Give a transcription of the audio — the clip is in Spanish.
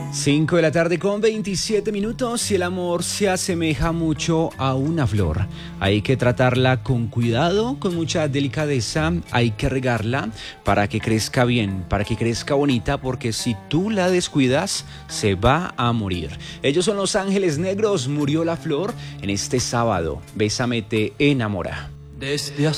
5 de la tarde con 27 minutos y el amor se asemeja mucho a una flor. Hay que tratarla con cuidado, con mucha delicadeza, hay que regarla para que crezca bien, para que crezca bonita, porque si tú la descuidas, se va a morir. Ellos son Los Ángeles Negros, Murió la Flor, en este sábado. Bésame te enamora. Desde